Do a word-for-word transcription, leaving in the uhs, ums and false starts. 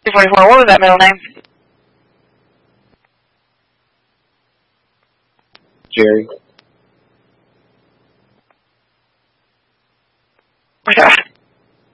two forty-four, what was that middle name? Jerry.